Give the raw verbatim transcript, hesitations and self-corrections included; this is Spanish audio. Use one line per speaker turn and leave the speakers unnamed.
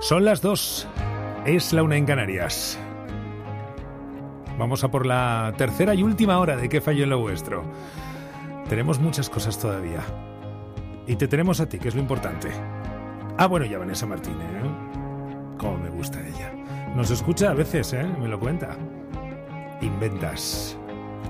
Son las dos. Es la una en Canarias. Vamos a por la tercera y última hora de ¿Qué falló en lo vuestro? Tenemos muchas cosas todavía. Y te tenemos a ti, que es lo importante. Ah, bueno, ya Vanessa Martínez, ¿eh? Cómo me gusta ella. Nos escucha a veces, ¿eh? Me lo cuenta. Inventas.